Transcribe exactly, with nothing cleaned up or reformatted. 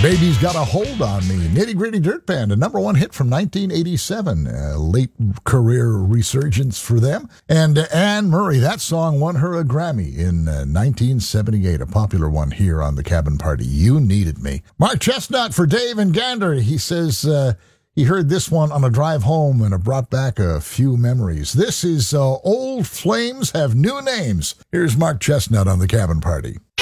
Baby's Got a Hold on Me. Nitty Gritty Dirt Band, a number one hit from nineteen eighty-seven. A late career resurgence for them. And uh, Anne Murray, that song won her a Grammy in uh, nineteen seventy-eight, a popular one here on the Cabin Party. You Needed Me. Mark Chestnut for Dave and Gander. He says uh, he heard this one on a drive home and it brought back a few memories. This is uh, Old Flames Have New Names. Here's Mark Chestnut on the Cabin Party.